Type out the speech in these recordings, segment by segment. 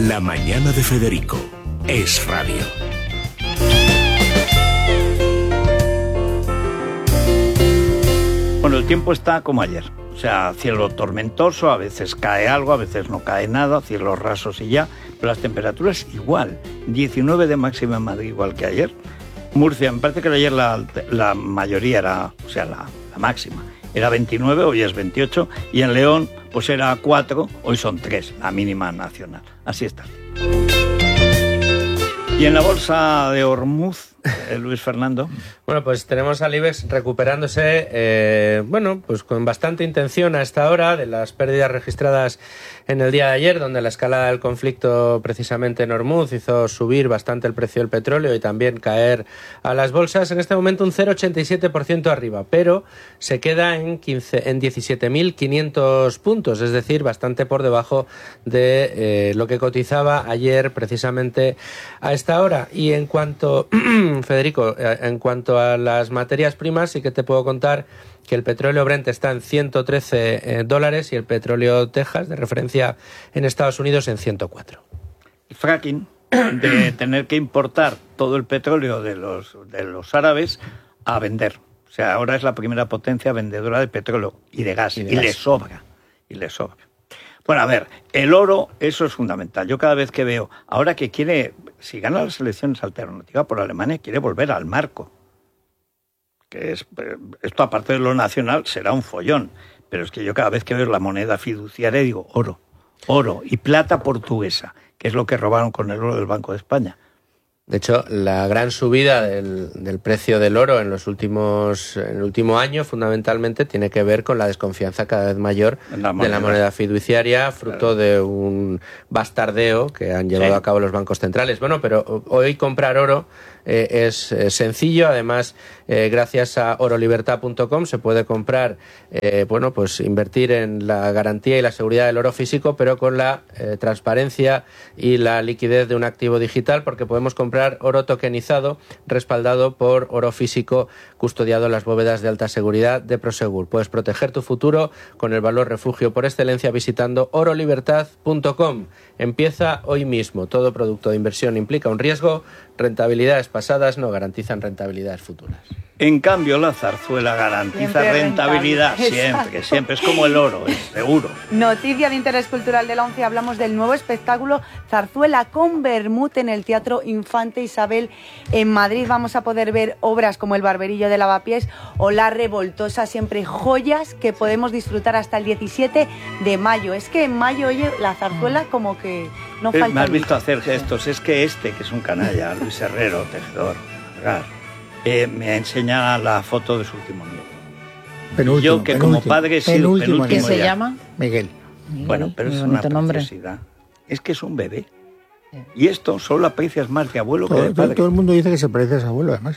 La mañana de Federico es radio. Bueno, el tiempo está como ayer. O sea, cielo tormentoso, a veces cae algo, a veces no cae nada, cielos rasos y ya. Pero las temperaturas igual. 19 de máxima en Madrid, igual que ayer. Murcia, me parece que ayer la mayoría era, o sea, la máxima era 29, hoy es 28. Y en León, pues era 4, hoy son 3, la mínima nacional. Así está. Y en la bolsa de Ormuz, Luis Fernando. Bueno, pues tenemos al IBEX recuperándose, pues con bastante intención a esta hora de las pérdidas registradas en el día de ayer, donde la escalada del conflicto precisamente en Ormuz hizo subir bastante el precio del petróleo y también caer a las bolsas. En este momento un 0,87% arriba, pero se queda en 17.500 puntos, es decir, bastante por debajo de lo que cotizaba ayer precisamente a esta hora. Y en cuanto, Federico, en cuanto a las materias primas, sí que te puedo contar que el petróleo Brent está en $113 y el petróleo Texas, de referencia en Estados Unidos, en 104. El fracking, de tener que importar todo el petróleo de los árabes a vender. O sea, ahora es la primera potencia vendedora de petróleo y de gas. Y le sobra. Bueno, a ver, el oro, eso es fundamental. Yo cada vez que veo, ahora que quiere, si gana las elecciones alternativas por Alemania, quiere volver al marco. Que es, esto aparte de lo nacional será un follón, pero es que yo cada vez que veo la moneda fiduciaria digo oro y plata portuguesa, que es lo que robaron con el oro del Banco de España. De hecho, la gran subida del precio del oro en el último año, fundamentalmente, tiene que ver con la desconfianza cada vez mayor de la moneda fiduciaria, fruto de un bastardeo que han llevado a cabo los bancos centrales. Bueno, pero hoy comprar oro es sencillo. Además, gracias a orolibertad.com se puede comprar, pues invertir en la garantía y la seguridad del oro físico, pero con la transparencia y la liquidez de un activo digital, porque podemos comprar oro tokenizado respaldado por oro físico custodiado en las bóvedas de alta seguridad de Prosegur. Puedes proteger tu futuro con el valor refugio por excelencia visitando orolibertad.com. Empieza hoy mismo. Todo producto de inversión implica un riesgo. Rentabilidades pasadas no garantizan rentabilidades futuras. En cambio, la zarzuela garantiza rentabilidad siempre. Es como el oro, es seguro. Noticia de interés cultural del 11. Hablamos del nuevo espectáculo Zarzuela con Vermut en el Teatro Infante Isabel en Madrid. Vamos a poder ver obras como El barberillo de Lavapiés o La Revoltosa, siempre joyas que podemos disfrutar hasta el 17 de mayo. Es que en mayo, oye, la zarzuela como que no falta. Me has visto hacer gestos. Es que que es un canalla, Luis Herrero, tejedor, me enseña la foto de su último nieto. Yo que como padre he sido penúltimo. ¿Qué se ya llama? Miguel. Bueno, pero es una preciosidad. Es que es un bebé. Y esto solo aprecias más de abuelo que de padre. Todo el mundo dice que se parece a su abuelo, además.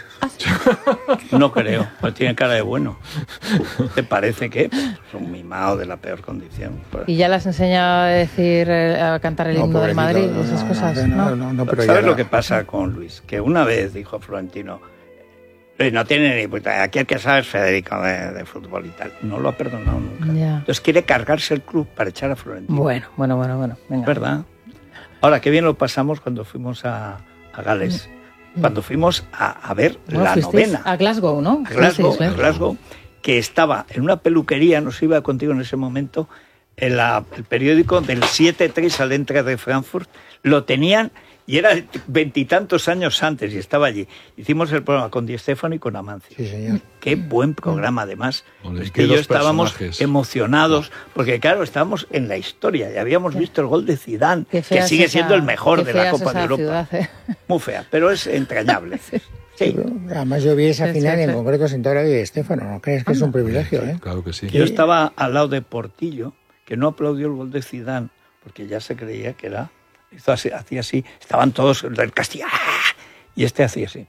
No creo, pues tiene cara de bueno. ¿Te parece que es un mimado de la peor condición? ¿Y ya las enseña a cantar el himno de Madrid y esas cosas? No, pero ¿sabes lo que pasa con Luis? Que una vez dijo Florentino, no tiene ni puta, aquí el que sabe es Federico de fútbol y tal. No lo ha perdonado nunca. Ya. Entonces quiere cargarse el club para echar a Florentino. Bueno. Venga. ¿Verdad? Ahora, qué bien lo pasamos cuando fuimos a Gales. Cuando fuimos a ver la novena. A Glasgow, ¿no? A Glasgow, que estaba en una peluquería, no sé, iba contigo en ese momento, el periódico del 7-3 al Eintracht de Frankfurt, lo tenían y era 20 y tantos años antes y estaba allí. Hicimos el programa con Di Stéfano y con Amancio. Sí, señor. Qué buen programa, además. Es que yo estábamos emocionados, porque claro, estábamos en la historia y habíamos visto el gol de Zidane, que sigue siendo el mejor de la Copa de Europa. Ciudad, Muy fea, pero es entrañable. Sí. Además yo vi esa final y en concreto sentado a Di Stéfano. ¿No crees que es un privilegio? Claro que sí. Yo estaba al lado de Portillo, que no aplaudió el gol de Zidane, porque ya se creía que era... hacía así, estaban todos del Castilla, y hacía así.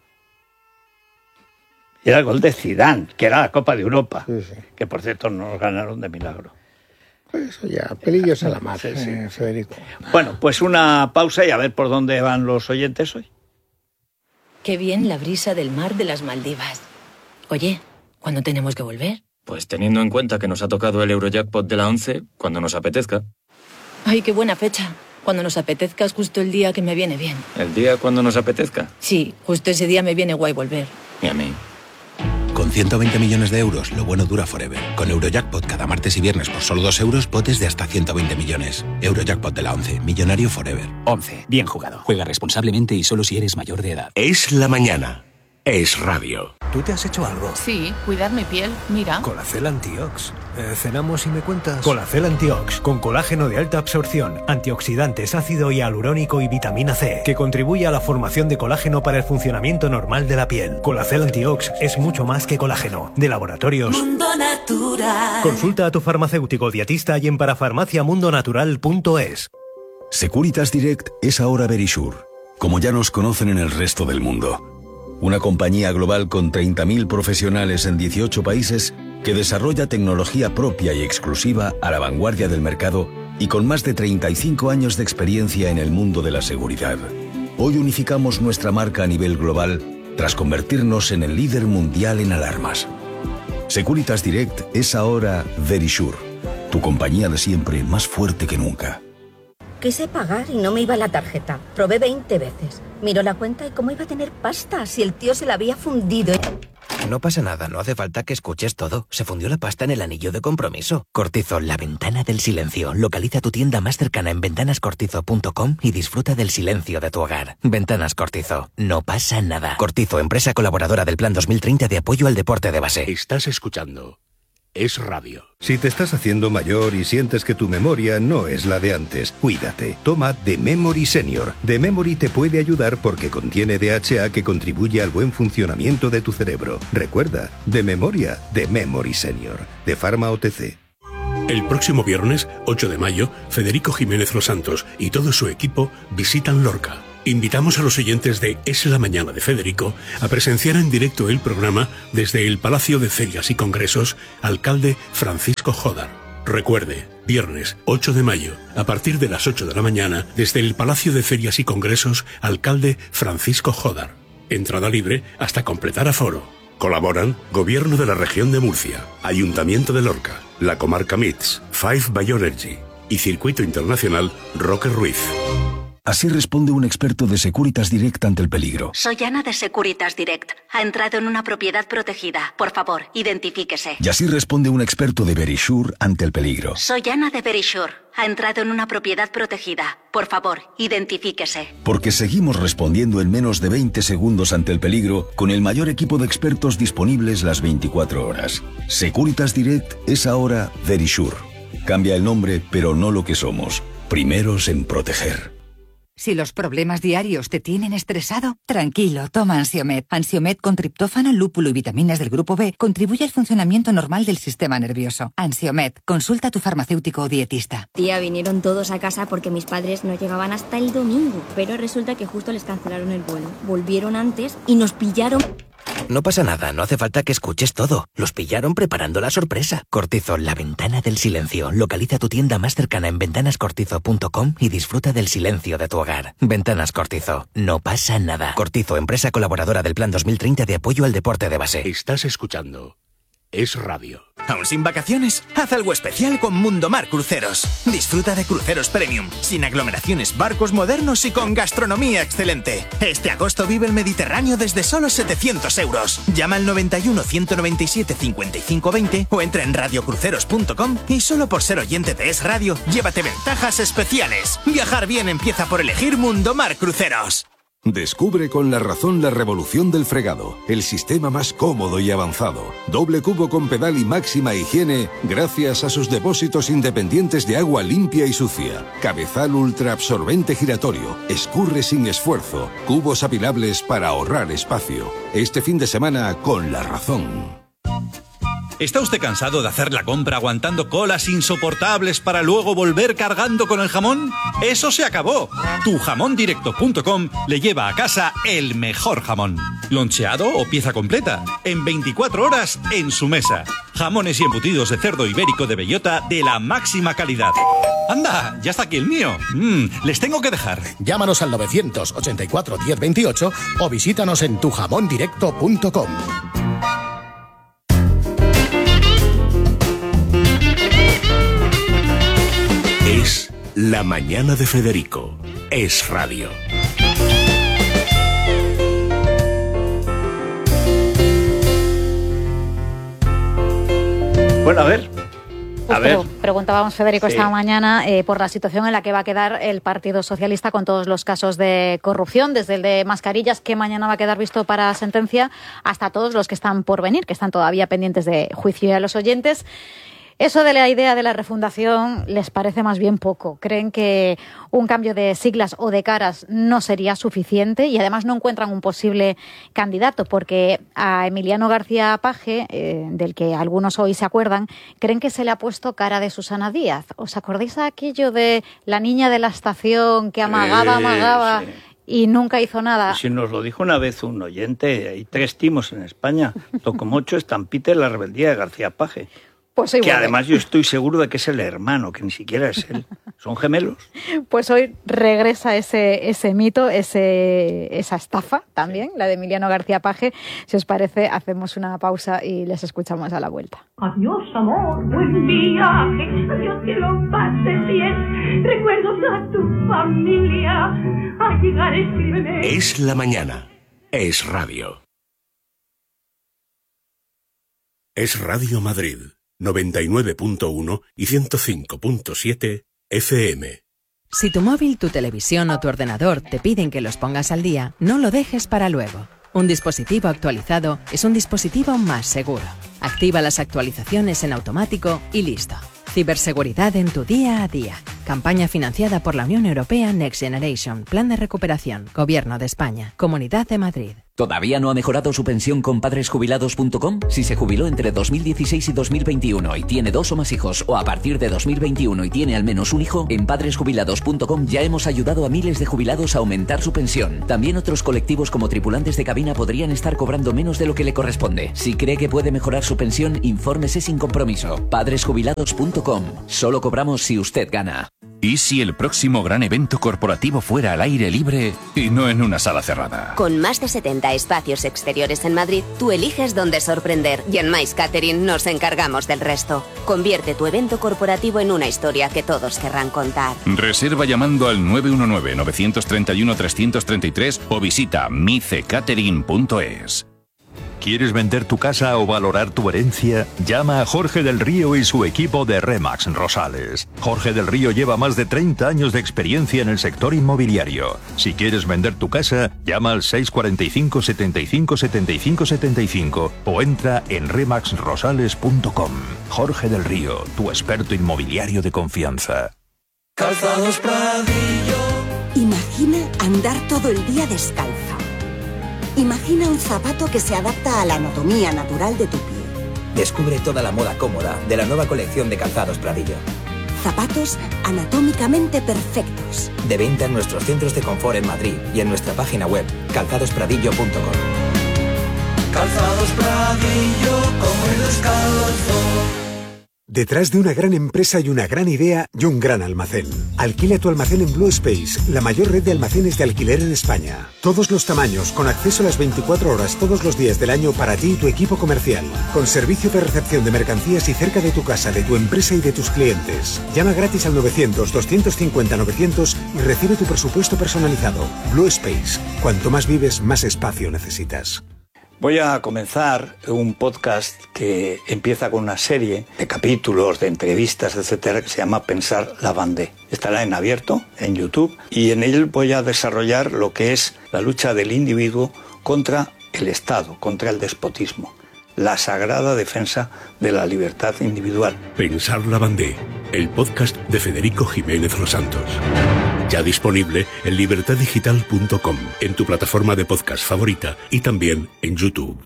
Y era el gol de Zidane, que era la Copa de Europa, que por cierto no nos ganaron de milagro. Pues eso ya, pelillos a la mar, Federico. Bueno, pues una pausa y a ver por dónde van los oyentes hoy. Qué bien la brisa del mar de las Maldivas. Oye, ¿cuándo tenemos que volver? Pues teniendo en cuenta que nos ha tocado el Eurojackpot de la 11, cuando nos apetezca. Ay, qué buena fecha. Cuando nos apetezca es justo el día que me viene bien. ¿El día cuando nos apetezca? Sí, justo ese día me viene guay volver. ¿Y a mí? Con 120 millones de euros, lo bueno dura forever. Con Eurojackpot cada martes y viernes por solo 2 euros, potes de hasta 120 millones. Eurojackpot de la 11, millonario forever. 11. Bien jugado. Juega responsablemente y solo si eres mayor de edad. Es la mañana. Es radio. ¿Tú te has hecho algo? Sí, cuidar mi piel, mira. Colacel Antiox. Cenamos y me cuentas. Colacel Antiox, con colágeno de alta absorción, antioxidantes, ácido hialurónico y vitamina C, que contribuye a la formación de colágeno para el funcionamiento normal de la piel. Colacel Antiox es mucho más que colágeno. De Laboratorios Mundo Natural. Consulta a tu farmacéutico dietista y en parafarmaciamundonatural.es. Securitas Direct es ahora Verisure, como ya nos conocen en el resto del mundo. Una compañía global con 30.000 profesionales en 18 países que desarrolla tecnología propia y exclusiva a la vanguardia del mercado y con más de 35 años de experiencia en el mundo de la seguridad. Hoy unificamos nuestra marca a nivel global tras convertirnos en el líder mundial en alarmas. Securitas Direct es ahora Verisure, tu compañía de siempre más fuerte que nunca. Quise pagar y no me iba la tarjeta. Probé 20 veces. Miró la cuenta y cómo iba a tener pasta si el tío se la había fundido. No pasa nada, no hace falta que escuches todo. Se fundió la pasta en el anillo de compromiso. Cortizo, la ventana del silencio. Localiza tu tienda más cercana en ventanascortizo.com y disfruta del silencio de tu hogar. Ventanas Cortizo, no pasa nada. Cortizo, empresa colaboradora del Plan 2030 de apoyo al deporte de base. Estás escuchando Es Radio. Si te estás haciendo mayor y sientes que tu memoria no es la de antes, cuídate. Toma The Memory Senior. The Memory te puede ayudar porque contiene DHA que contribuye al buen funcionamiento de tu cerebro. Recuerda, de memoria, The Memory Senior. De Pharma OTC. El próximo viernes, 8 de mayo, Federico Jiménez Los Santos y todo su equipo visitan Lorca. Invitamos a los oyentes de Es la Mañana de Federico a presenciar en directo el programa desde el Palacio de Ferias y Congresos, alcalde Francisco Jodar. Recuerde, viernes 8 de mayo, a partir de las 8 de la mañana, desde el Palacio de Ferias y Congresos, alcalde Francisco Jodar. Entrada libre hasta completar aforo. Colaboran Gobierno de la Región de Murcia, Ayuntamiento de Lorca, la Comarca MITS, Five Bioenergy y Circuito Internacional Roque Ruiz. Así responde un experto de Securitas Direct ante el peligro. Soy Ana de Securitas Direct. Ha entrado en una propiedad protegida. Por favor, identifíquese. Y así responde un experto de Verisure ante el peligro. Soy Ana de Verisure. Ha entrado en una propiedad protegida. Por favor, identifíquese. Porque seguimos respondiendo en menos de 20 segundos ante el peligro con el mayor equipo de expertos disponibles las 24 horas. Securitas Direct es ahora Verisure. Cambia el nombre, pero no lo que somos. Primeros en proteger. Si los problemas diarios te tienen estresado, tranquilo, toma Ansiomed. Ansiomed con triptófano, lúpulo y vitaminas del grupo B contribuye al funcionamiento normal del sistema nervioso. Ansiomed, consulta a tu farmacéutico o dietista. Tía, vinieron todos a casa porque mis padres no llegaban hasta el domingo, pero resulta que justo les cancelaron el vuelo. Volvieron antes y nos pillaron... No pasa nada, no hace falta que escuches todo. Los pillaron preparando la sorpresa. Cortizo, la ventana del silencio. Localiza tu tienda más cercana en ventanascortizo.com y disfruta del silencio de tu hogar. Ventanas Cortizo, no pasa nada. Cortizo, empresa colaboradora del Plan 2030 de apoyo al deporte de base. Estás escuchando Es Radio. ¿Aún sin vacaciones? Haz algo especial con Mundomar Cruceros. Disfruta de cruceros premium, sin aglomeraciones, barcos modernos y con gastronomía excelente. Este agosto vive el Mediterráneo desde solo 700 euros. Llama al 91 197 55 20 o entra en radiocruceros.com y solo por ser oyente de Es Radio, llévate ventajas especiales. Viajar bien empieza por elegir Mundomar Cruceros. Descubre con La Razón la revolución del fregado, el sistema más cómodo y avanzado. Doble cubo con pedal y máxima higiene gracias a sus depósitos independientes de agua limpia y sucia. Cabezal ultra absorbente giratorio, escurre sin esfuerzo, cubos apilables para ahorrar espacio. Este fin de semana con La Razón. ¿Está usted cansado de hacer la compra aguantando colas insoportables para luego volver cargando con el jamón? ¡Eso se acabó! Tujamondirecto.com le lleva a casa el mejor jamón. Loncheado o pieza completa. En 24 horas en su mesa. Jamones y embutidos de cerdo ibérico de bellota de la máxima calidad. ¡Anda! ¡Ya está aquí el mío! Les tengo que dejar. Llámanos al 984 1028 o visítanos en tujamondirecto.com. La mañana de Federico. Es radio. Bueno, a ver. Preguntábamos, Federico, Sí. esta mañana por la situación en la que va a quedar el Partido Socialista con todos los casos de corrupción, desde el de mascarillas, que mañana va a quedar visto para sentencia, hasta todos los que están por venir, que están todavía pendientes de juicio. Y a los oyentes, eso de la idea de la refundación les parece más bien poco. Creen que un cambio de siglas o de caras no sería suficiente y además no encuentran un posible candidato, porque a Emiliano García Paje, del que algunos hoy se acuerdan, creen que se le ha puesto cara de Susana Díaz. ¿Os acordáis de aquello de la niña de la estación que amagaba Sí. y nunca hizo nada? Si nos lo dijo una vez un oyente, hay 3 timos en España, Tocomocho, Estampita y La Rebeldía de García Paje. Pues hoy que vuelve. además yo estoy seguro de que es el hermano, que ni siquiera es él. Son gemelos. Pues hoy regresa ese mito, esa estafa también, la de Emiliano García Paje. Si os parece, hacemos una pausa y les escuchamos a la vuelta. Adiós, amor, buen viaje. Adiós, que lo pases bien. Recuerdos a tu familia. Al llegar, escríbeme. Es la mañana. Es radio. Es Radio Madrid. 99.1 y 105.7 FM. Si tu móvil, tu televisión o tu ordenador te piden que los pongas al día, no lo dejes para luego. Un dispositivo actualizado es un dispositivo más seguro. Activa las actualizaciones en automático y listo. Ciberseguridad en tu día a día. Campaña financiada por la Unión Europea Next Generation. Plan de recuperación. Gobierno de España. Comunidad de Madrid. ¿Todavía no ha mejorado su pensión con padresjubilados.com? Si se jubiló entre 2016 y 2021 y tiene 2 o más hijos, o a partir de 2021 y tiene al menos un hijo, en padresjubilados.com ya hemos ayudado a miles de jubilados a aumentar su pensión. También otros colectivos como tripulantes de cabina podrían estar cobrando menos de lo que le corresponde. Si cree que puede mejorar su pensión, infórmese sin compromiso. Padresjubilados.com. Solo cobramos si usted gana. ¿Y si el próximo gran evento corporativo fuera al aire libre y no en una sala cerrada? Con más de 70 espacios exteriores en Madrid, tú eliges dónde sorprender y en Mais Catering nos encargamos del resto. Convierte tu evento corporativo en una historia que todos querrán contar. Reserva llamando al 919-931-333 o visita micecatering.es. ¿Quieres vender tu casa o valorar tu herencia? Llama a Jorge del Río y su equipo de Remax Rosales. Jorge del Río lleva más de 30 años de experiencia en el sector inmobiliario. Si quieres vender tu casa, llama al 645 75 75 75 o entra en remaxrosales.com. Jorge del Río, tu experto inmobiliario de confianza. Calzados Pradillo. Imagina andar todo el día descalzo. Imagina un zapato que se adapta a la anatomía natural de tu pie. Descubre toda la moda cómoda de la nueva colección de Calzados Pradillo. Zapatos anatómicamente perfectos. De venta en nuestros centros de confort en Madrid y en nuestra página web, calzadospradillo.com. Calzados Pradillo, como el descalzo. Detrás de una gran empresa hay una gran idea y un gran almacén. Alquila tu almacén en Blue Space, la mayor red de almacenes de alquiler en España. Todos los tamaños, con acceso a las 24 horas todos los días del año para ti y tu equipo comercial. Con servicio de recepción de mercancías y cerca de tu casa, de tu empresa y de tus clientes. Llama gratis al 900-250-900 y recibe tu presupuesto personalizado. Blue Space. Cuanto más vives, más espacio necesitas. Voy a comenzar un podcast que empieza con una serie de capítulos, de entrevistas, etcétera, que se llama Pensar la Vendée. Estará en abierto, en YouTube, y en él voy a desarrollar lo que es la lucha del individuo contra el Estado, contra el despotismo. La sagrada defensa de la libertad individual. Pensar la Vendée, el podcast de Federico Jiménez Los Santos. Ya disponible en libertaddigital.com, en tu plataforma de podcast favorita y también en YouTube.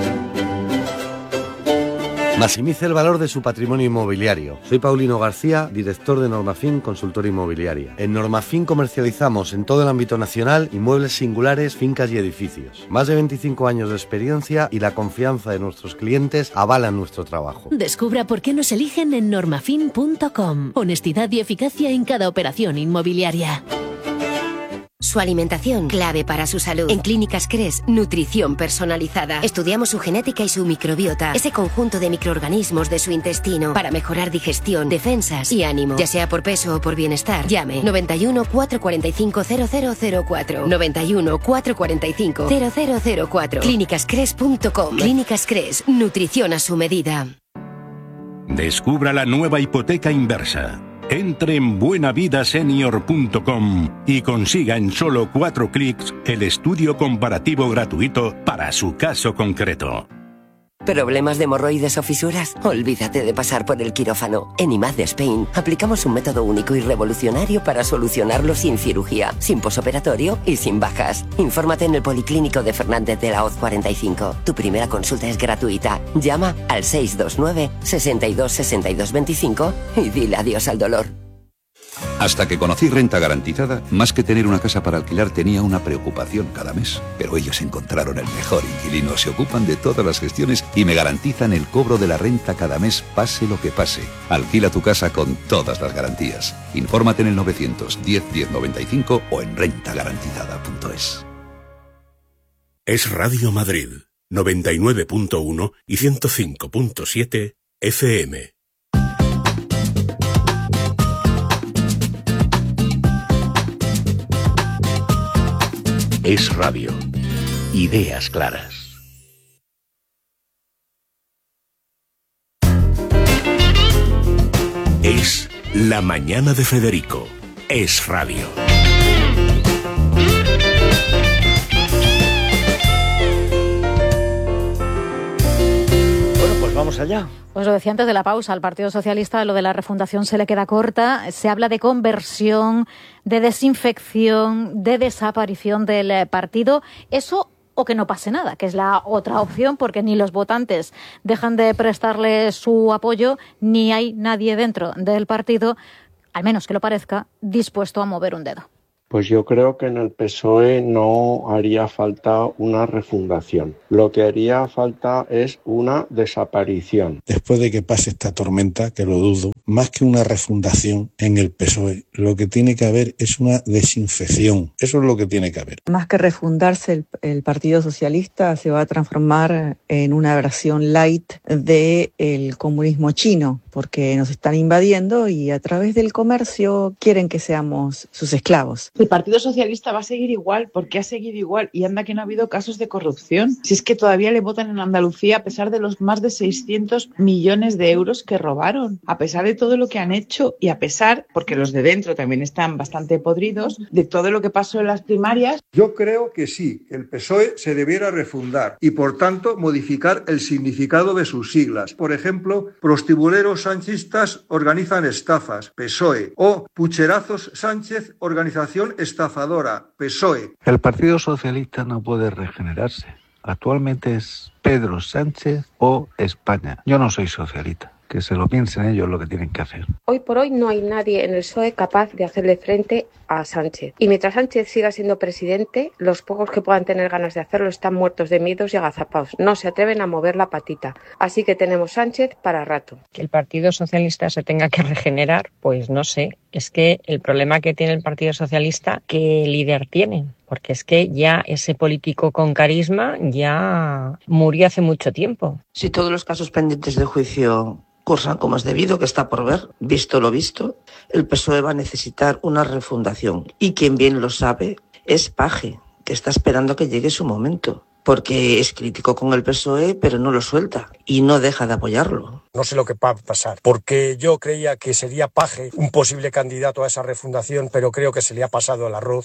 Maximice el valor de su patrimonio inmobiliario. Soy Paulino García, director de Normafin Consultora Inmobiliaria. En Normafin comercializamos en todo el ámbito nacional inmuebles singulares, fincas y edificios. Más de 25 años de experiencia y la confianza de nuestros clientes avalan nuestro trabajo. Descubra por qué nos eligen en normafin.com. Honestidad y eficacia en cada operación inmobiliaria. Su alimentación, clave para su salud. En Clínicas Cres, nutrición personalizada. Estudiamos su genética y su microbiota, ese conjunto de microorganismos de su intestino, para mejorar digestión, defensas y ánimo. Ya sea por peso o por bienestar, llame 91 445 0004. 91 445 0004. Clínicascres.com. Clínicas Cres, nutrición a su medida. Descubra la nueva hipoteca inversa. Entre en buenavidasenior.com y consiga en solo 4 clics el estudio comparativo gratuito para su caso concreto. ¿Problemas de hemorroides o fisuras? Olvídate de pasar por el quirófano. En IMAD de Spain aplicamos un método único y revolucionario para solucionarlo sin cirugía, sin posoperatorio y sin bajas. Infórmate en el Policlínico de Fernández de la Hoz 45. Tu primera consulta es gratuita. Llama al 629 62 62 25 y dile adiós al dolor. Hasta que conocí Renta Garantizada, más que tener una casa para alquilar tenía una preocupación cada mes. Pero ellos encontraron el mejor inquilino, se ocupan de todas las gestiones y me garantizan el cobro de la renta cada mes, pase lo que pase. Alquila tu casa con todas las garantías. Infórmate en el 910 1095 o en rentagarantizada.es. Es Radio Madrid, 99.1 y 105.7 FM. Es radio. Ideas claras. Es La Mañana de Federico. Es radio. Bueno, pues vamos allá. Pues lo decía antes de la pausa, al Partido Socialista lo de la refundación se le queda corta. Se habla de conversión, de desinfección, de desaparición del partido. Eso o que no pase nada, que es la otra opción, porque ni los votantes dejan de prestarle su apoyo, ni hay nadie dentro del partido, al menos que lo parezca, dispuesto a mover un dedo. Pues yo creo que en el PSOE no haría falta una refundación. Lo que haría falta es una desaparición. Después de que pase esta tormenta, que lo dudo, más que una refundación en el PSOE, lo que tiene que haber es una desinfección. Eso es lo que tiene que haber. Más que refundarse, el Partido Socialista se va a transformar en una versión light del comunismo chino, porque nos están invadiendo y a través del comercio quieren que seamos sus esclavos. El Partido Socialista va a seguir igual, porque ha seguido igual, y anda que no ha habido casos de corrupción. Si es que todavía le votan en Andalucía a pesar de los más de 600 millones de euros que robaron, a pesar de todo lo que han hecho y a pesar, porque los de dentro también están bastante podridos, de todo lo que pasó en las primarias. Yo creo que sí, que el PSOE se debiera refundar y por tanto modificar el significado de sus siglas. Por ejemplo, prostibuleros sanchistas organizan estafas, PSOE, o pucherazos Sánchez, organización estafadora, PSOE. El Partido Socialista no puede regenerarse. Actualmente es Pedro Sánchez o España. Yo no soy socialista. Que se lo piensen ellos lo que tienen que hacer. Hoy por hoy no hay nadie en el PSOE capaz de hacerle frente a Sánchez. Y mientras Sánchez siga siendo presidente, los pocos que puedan tener ganas de hacerlo están muertos de miedos y agazapados. No se atreven a mover la patita. Así que tenemos Sánchez para rato. Que el Partido Socialista se tenga que regenerar, pues no sé. Es que el problema que tiene el Partido Socialista, ¿qué líder tienen? Porque es que ya ese político con carisma ya murió hace mucho tiempo. Si todos los casos pendientes de juicio cursan como es debido, que está por ver, visto lo visto, el PSOE va a necesitar una refundación. Y quien bien lo sabe es Paje, que está esperando que llegue su momento. Porque es crítico con el PSOE, pero no lo suelta y no deja de apoyarlo. No sé lo que va a pasar, porque yo creía que sería Paje un posible candidato a esa refundación, pero creo que se le ha pasado el arroz.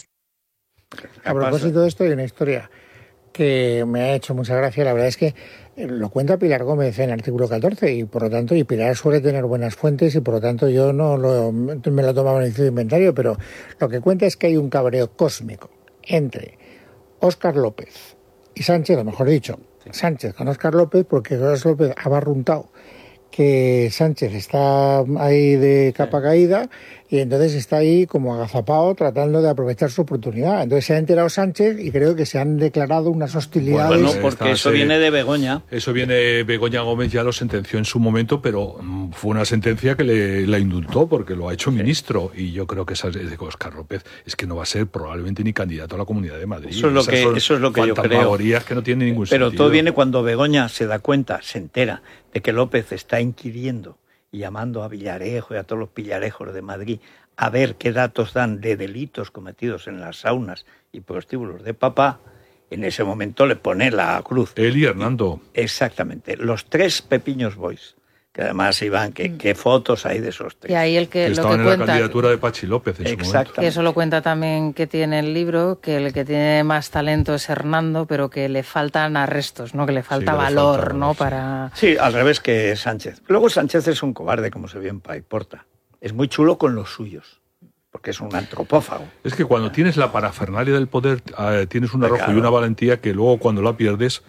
A propósito de esto, hay una historia que me ha hecho mucha gracia. La verdad es que lo cuenta Pilar Gómez en el artículo 14 y por lo tanto, y Pilar suele tener buenas fuentes y por lo tanto yo no me lo tomaba en el inventario, pero lo que cuenta es que hay un cabreo cósmico entre Óscar López y Sánchez, o mejor dicho, Sánchez con Óscar López, porque Óscar López ha barruntado que Sánchez está ahí de capa caída y entonces está ahí como agazapado tratando de aprovechar su oportunidad. Entonces se ha enterado Sánchez y creo que se han declarado unas hostilidades. Bueno, porque eso viene de Begoña. Eso viene, Begoña Gómez ya lo sentenció en su momento, pero fue una sentencia que la indultó porque lo ha hecho ministro, y yo creo que esa de Óscar López es que no va a ser probablemente ni candidato a la Comunidad de Madrid. Eso es lo que yo creo. Que no tienen ningún Pero sentido. todo viene cuando Begoña se da cuenta, se entera de que López está inquiriendo y llamando a Villarejo y a todos los pillarejos de Madrid a ver qué datos dan de delitos cometidos en las saunas y prostíbulos de papá. En ese momento le pone la cruz. Él y Hernando. Exactamente. Los 3 Pepiños Boys. Que además iban, qué fotos hay de esos 3. Y ahí el que lo estaban que en cuenta, la candidatura de Pachi López en su momento. Que eso lo cuenta también que tiene el libro, que el que tiene más talento es Hernando, pero que le faltan arrestos, ¿no? Que le falta valor, ¿no? Para... Sí, al revés que Sánchez. Luego Sánchez es un cobarde, como se vio en Paiporta. Es muy chulo con los suyos, porque es un antropófago. Es que cuando tienes la parafernalia del poder, tienes un arrojo y una valentía que luego cuando la pierdes,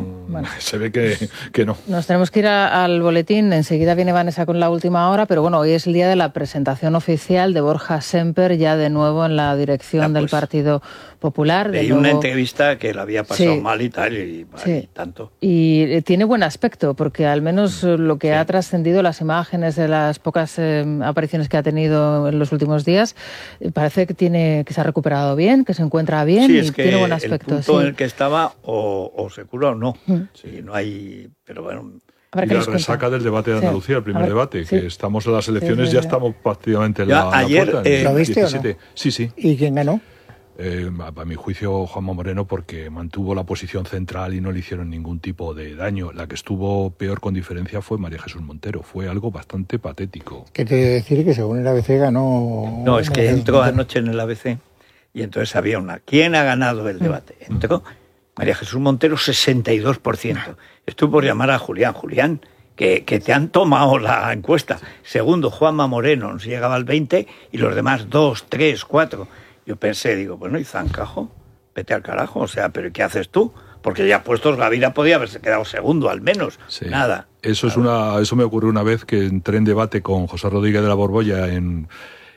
se ve que no. Nos tenemos que ir al boletín, enseguida viene Vanessa con la última hora, pero bueno, hoy es el día de la presentación oficial de Borja Semper, ya de nuevo en la dirección del Partido Popular. Leí una entrevista que le había pasado mal y tal, y tanto. Y tiene buen aspecto, porque al menos lo que ha trascendido, las imágenes de las pocas apariciones que ha tenido en los últimos días, parece que se ha recuperado bien, que se encuentra bien y tiene buen aspecto. El punto en el que estaba o se cura o no. Sí, no hay... Pero bueno... Y la resaca del debate de Andalucía, el primer debate, que estamos en las elecciones, ya estamos prácticamente en la puerta. ¿Lo viste 17. ¿O no? Sí. ¿Y quién ganó? A mi juicio, Juanma Moreno, porque mantuvo la posición central y no le hicieron ningún tipo de daño. La que estuvo peor con diferencia fue María Jesús Montero. Fue algo bastante patético. ¿Qué te decir? Que según el ABC ganó... No, es que entró anoche en el ABC y entonces había ¿quién ha ganado el debate? Entró María Jesús Montero, 62%. Estuve por llamar a Julián, que te han tomado la encuesta. Segundo, Juanma Moreno, nos llegaba al 20% y los demás 2, 3, 4%. Yo pensé, digo, bueno, y Zancajo, vete al carajo, o sea, ¿pero qué haces tú? Porque ya puestos Gavira podía haberse quedado segundo, al menos, nada. Eso me ocurrió una vez que entré en debate con José Rodríguez de la Borbolla en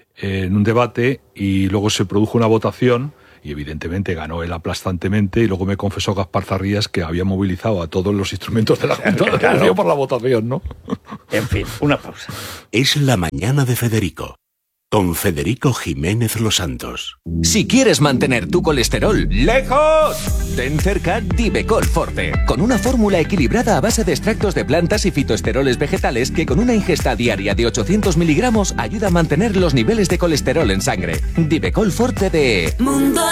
un debate y luego se produjo una votación y evidentemente ganó él aplastantemente y luego me confesó Gaspar Zarrías que había movilizado a todos los instrumentos de la Junta de Gobierno por la votación, ¿no? En fin, una pausa. Es la mañana de Federico. Con Federico Jiménez Los Santos. Si quieres mantener tu colesterol lejos, ten cerca Divecol Forte, con una fórmula equilibrada a base de extractos de plantas y fitoesteroles vegetales que con una ingesta diaria de 800 miligramos ayuda a mantener los niveles de colesterol en sangre. Divecol Forte de Mundo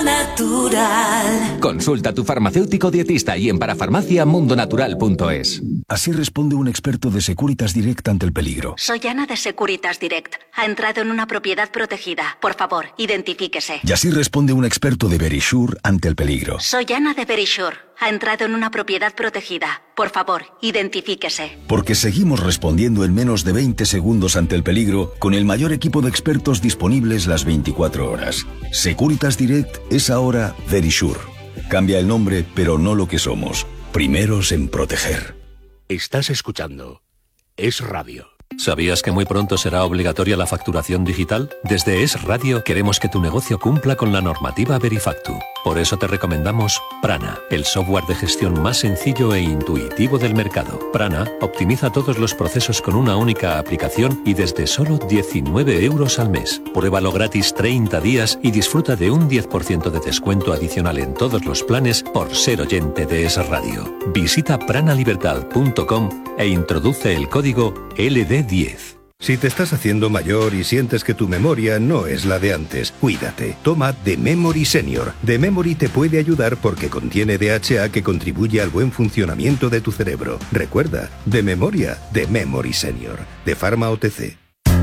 Natural. Consulta a tu farmacéutico dietista y en parafarmaciamundonatural.es. Así responde un experto de Securitas Direct ante el peligro. Soy Ana de Securitas Direct. Ha entrado en una propiedad protegida. Por favor, identifíquese. Y así responde un experto de Verisure ante el peligro. Soy Ana de Verisure. Ha entrado en una propiedad protegida. Por favor, identifíquese. Porque seguimos respondiendo en menos de 20 segundos ante el peligro con el mayor equipo de expertos disponibles las 24 horas. Securitas Direct es ahora Verisure. Cambia el nombre, pero no lo que somos. Primeros en proteger. Estás escuchando Es Radio. ¿Sabías que muy pronto será obligatoria la facturación digital? Desde Es Radio queremos que tu negocio cumpla con la normativa Verifactu. Por eso te recomendamos Prana, el software de gestión más sencillo e intuitivo del mercado. Prana optimiza todos los procesos con una única aplicación y desde solo 19 euros al mes. Pruébalo gratis 30 días y disfruta de un 10% de descuento adicional en todos los planes por ser oyente de Es Radio. Visita pranalibertad.com e introduce el código LD10. Si te estás haciendo mayor y sientes que tu memoria no es la de antes, cuídate. Toma The Memory Senior. The Memory te puede ayudar porque contiene DHA que contribuye al buen funcionamiento de tu cerebro. Recuerda, de memoria, The Memory Senior. De Pharma OTC.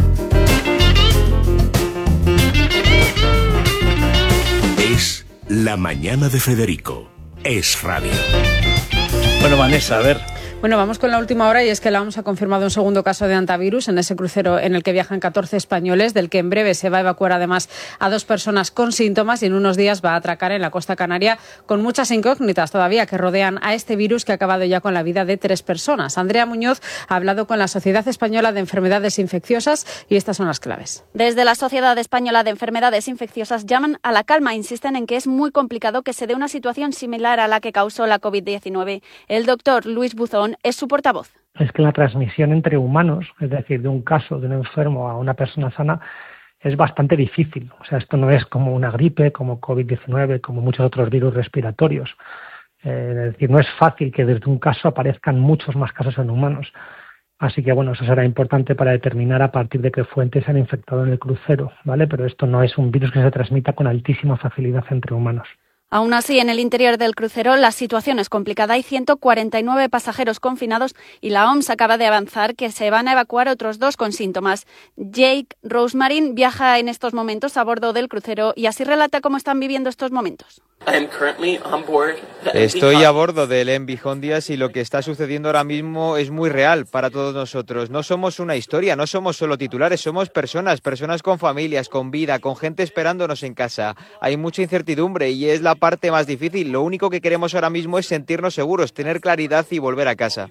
Es la mañana de Federico. Es Radio. Bueno, Vanessa, a ver. Bueno, vamos con la última hora y es que la OMS ha confirmado un segundo caso de hantavirus en ese crucero en el que viajan 14 españoles, del que en breve se va a evacuar además a 2 personas con síntomas y en unos días va a atracar en la costa canaria con muchas incógnitas todavía que rodean a este virus que ha acabado ya con la vida de 3 personas. Andrea Muñoz ha hablado con la Sociedad Española de Enfermedades Infecciosas y estas son las claves. Desde la Sociedad Española de Enfermedades Infecciosas llaman a la calma, insisten en que es muy complicado que se dé una situación similar a la que causó la COVID-19. El doctor Luis Buzón es su portavoz. es que la transmisión entre humanos, es decir, de un caso de un enfermo a una persona sana, es bastante difícil. O sea, esto no es como una gripe, como COVID-19, como muchos otros virus respiratorios. Es decir, no es fácil que desde un caso aparezcan muchos más casos en humanos. Así que, bueno, eso será importante para determinar a partir de qué fuentes se han infectado en el crucero, ¿vale? Pero esto no es un virus que se transmita con altísima facilidad entre humanos. Aún así, en el interior del crucero la situación es complicada. Hay 149 pasajeros confinados y la OMS acaba de avanzar que se van a evacuar otros 2 con síntomas. Jake Rosemary viaja en estos momentos a bordo del crucero y así relata cómo están viviendo estos momentos. Estoy a bordo del MV Hondias y lo que está sucediendo ahora mismo es muy real para todos nosotros. No somos una historia, no somos solo titulares, somos personas con familias, con vida, con gente esperándonos en casa. Hay mucha incertidumbre y es la parte más difícil. Lo único que queremos ahora mismo es sentirnos seguros, tener claridad y volver a casa.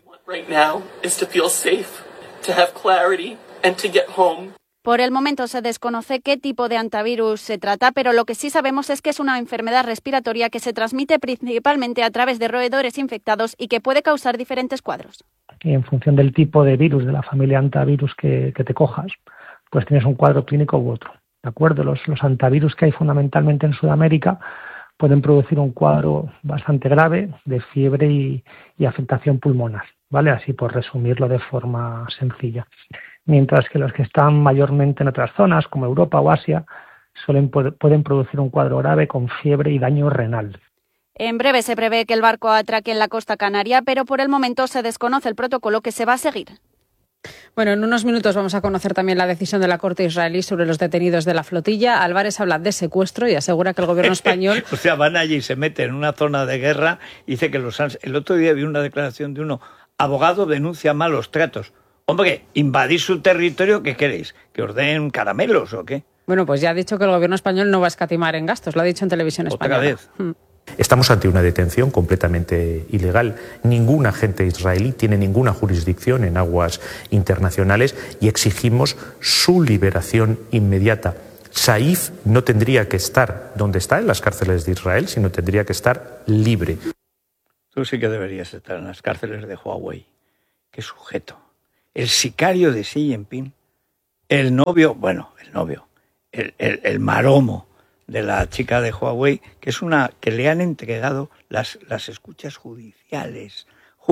Por el momento se desconoce qué tipo de hantavirus se trata, pero lo que sí sabemos es que es una enfermedad respiratoria que se transmite principalmente a través de roedores infectados y que puede causar diferentes cuadros. Y en función del tipo de virus, de la familia hantavirus que te cojas, pues tienes un cuadro clínico u otro. ¿De acuerdo? Los hantavirus que hay fundamentalmente en Sudamérica pueden producir un cuadro bastante grave de fiebre y afectación pulmonar, ¿vale? Así por resumirlo de forma sencilla. Mientras que los que están mayormente en otras zonas, como Europa o Asia, pueden producir un cuadro grave con fiebre y daño renal. En breve se prevé que el barco atraque en la costa canaria, pero por el momento se desconoce el protocolo que se va a seguir. Bueno, en unos minutos vamos a conocer también la decisión de la Corte israelí sobre los detenidos de la flotilla. Álvarez habla de secuestro y asegura que el gobierno español... O sea, van allí y se meten en una zona de guerra y dice que el otro día vi una declaración de uno, abogado denuncia malos tratos. Hombre, invadir su territorio, ¿qué queréis? ¿Que os den caramelos o qué? Bueno, pues ya ha dicho que el gobierno español no va a escatimar en gastos, lo ha dicho en televisión española. Otra vez. Estamos ante una detención completamente ilegal. Ningún agente israelí tiene ninguna jurisdicción en aguas internacionales y exigimos su liberación inmediata. Saif no tendría que estar donde está, en las cárceles de Israel, sino tendría que estar libre. Tú sí que deberías estar en las cárceles de Huawei. Qué sujeto. El sicario de Xi Jinping, el maromo de la chica de Huawei, que le han entregado las escuchas judiciales,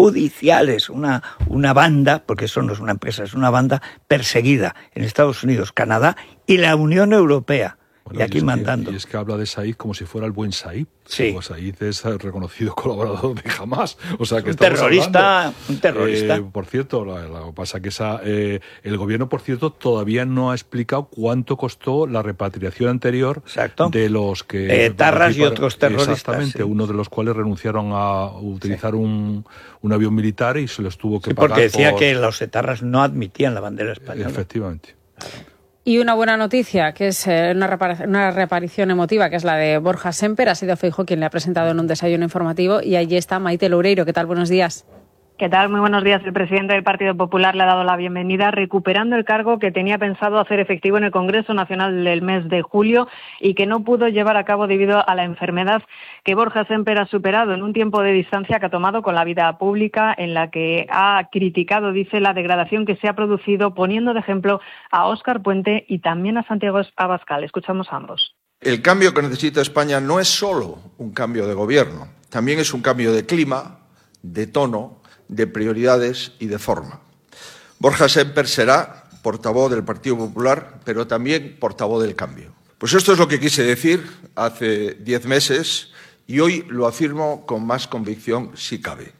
una banda, porque eso no es una empresa, es una banda perseguida en Estados Unidos, Canadá y la Unión Europea. Bueno, y aquí mandando. Y es que habla de Said como si fuera el buen Said. Sí. Said es el reconocido colaborador de Hamas. O sea, que un terrorista. Por cierto, lo que pasa es que el gobierno, por cierto, todavía no ha explicado cuánto costó la repatriación anterior. Exacto. De los que... etarras y otros terroristas. Exactamente, sí. Uno de los cuales renunciaron a utilizar sí. un avión militar y se les tuvo que pagar. Porque decía que los etarras no admitían la bandera española. Efectivamente. Y una buena noticia, que es una reaparición emotiva, que es la de Borja Semper. Ha sido Feijóo quien le ha presentado en un desayuno informativo y allí está Maite Loureiro. ¿Qué tal? Buenos días. ¿Qué tal? Muy buenos días. El presidente del Partido Popular le ha dado la bienvenida recuperando el cargo que tenía pensado hacer efectivo en el Congreso Nacional del mes de julio y que no pudo llevar a cabo debido a la enfermedad que Borja Semper ha superado en un tiempo de distancia que ha tomado con la vida pública, en la que ha criticado, dice, la degradación que se ha producido, poniendo de ejemplo a Óscar Puente y también a Santiago Abascal. Escuchamos a ambos. El cambio que necesita España no es solo un cambio de gobierno, también es un cambio de clima, de tono, de prioridades y de forma. Borja Semper será portavoz del Partido Popular, pero también portavoz del cambio. Pues esto es lo que quise decir hace 10 meses y hoy lo afirmo con más convicción si cabe.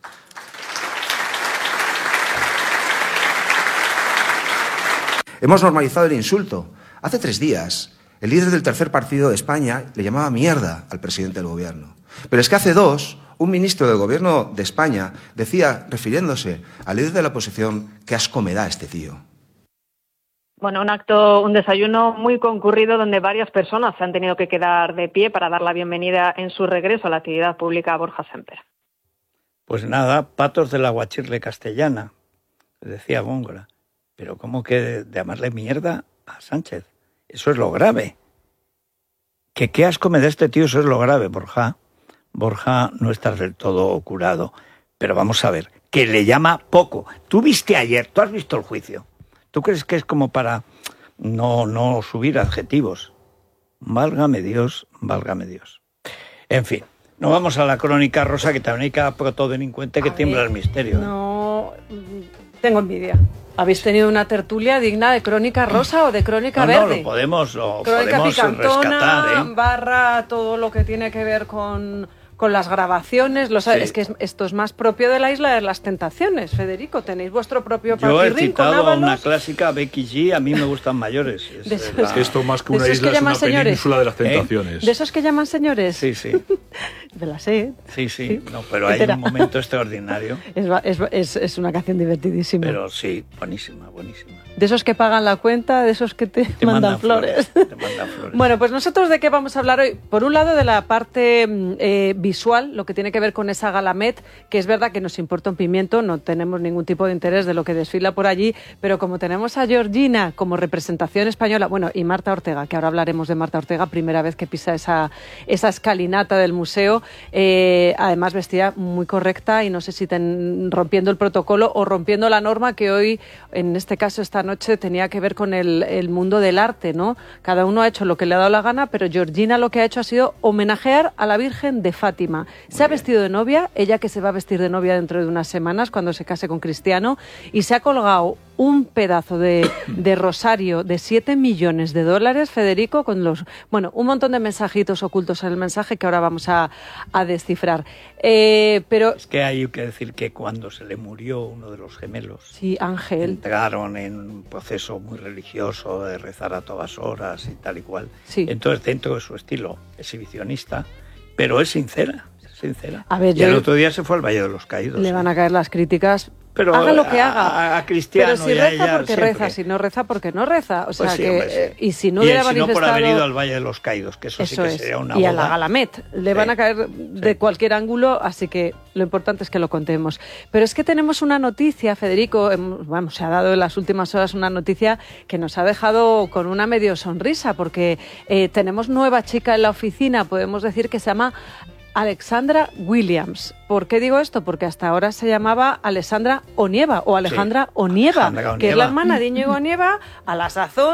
Hemos normalizado el insulto. Hace 3 días, el líder del tercer partido de España le llamaba mierda al presidente del gobierno. Pero es que hace 2, un ministro del gobierno de España decía, refiriéndose al líder de la oposición, qué asco me da este tío. Bueno, un desayuno muy concurrido donde varias personas se han tenido que quedar de pie para dar la bienvenida en su regreso a la actividad pública a Borja Semper. Pues nada, patos de la guachirle castellana, decía Góngora. Pero ¿cómo que de llamarle mierda a Sánchez? Eso es lo grave. Que qué asco me da este tío, eso es lo grave, Borja. Borja no está del todo curado. Pero vamos a ver, que le llama poco. Tú has visto el juicio. ¿Tú crees que es como para no subir adjetivos? Válgame Dios, válgame Dios. En fin, nos vamos a la crónica rosa, que también hay cada protodelincuente que tiembla el misterio. No, tengo envidia. ¿Habéis tenido una tertulia digna de crónica rosa o de crónica verde? No, lo podemos crónica picantona, rescatar, barra todo lo que tiene que ver con las grabaciones. Es que esto es más propio de la Isla de las Tentaciones, Federico. Tenéis vuestro propio paquirrín. Yo he citado a una clásica, Becky G, a mí me gustan mayores. Esto más que una isla es una península de las tentaciones. ¿De esos que llaman señores? Sí, sí. De la sed. Sí. No, pero hay un momento extraordinario. Es una canción divertidísima. Pero sí, buenísima. De esos que pagan la cuenta, de esos que te mandan flores. Te mandan flores. Bueno, pues nosotros ¿de qué vamos a hablar hoy? Por un lado, de la parte visual, lo que tiene que ver con esa gala Met, que es verdad que nos importa un pimiento, no tenemos ningún tipo de interés de lo que desfila por allí, pero como tenemos a Georgina como representación española, bueno, y Marta Ortega, que ahora hablaremos de Marta Ortega, primera vez que pisa esa escalinata del museo, además vestida muy correcta y no sé si rompiendo el protocolo o rompiendo la norma que hoy, en este caso esta noche, tenía que ver con el mundo del arte, ¿no? Cada uno ha hecho lo que le ha dado la gana, pero Georgina lo que ha hecho ha sido homenajear a la Virgen de Fátima. Se ha vestido de novia, ella que se va a vestir de novia dentro de unas semanas cuando se case con Cristiano, y se ha colgado un pedazo de rosario de $7 millones, Federico, con un montón de mensajitos ocultos en el mensaje que ahora vamos a descifrar. Pero es que hay que decir que cuando se le murió uno de los gemelos, sí, Ángel, entraron en un proceso muy religioso de rezar a todas horas y tal y cual. Sí. Entonces, dentro de su estilo exhibicionista, pero es sincera. A ver, y el otro día se fue al Valle de los Caídos. Le van a caer las críticas. Pero haga lo que haga. A Cristiano. Pero si reza porque reza, si no reza porque no reza. O sea pues sí, que hombre, sí. Y si no hubiera manifestado, por haber ido al Valle de los Caídos, que eso sí que sería una boda. Y a la gala Met le van a caer de cualquier ángulo, así que lo importante es que lo contemos. Pero es que tenemos una noticia, Federico, se ha dado en las últimas horas una noticia que nos ha dejado con una medio sonrisa, porque tenemos nueva chica en la oficina, podemos decir que se llama Alexandra Williams. ¿Por qué digo esto? Porque hasta ahora se llamaba Alexandra Onieva o Alejandra Onieva, que es la hermana de Íñigo Onieva, a la sazón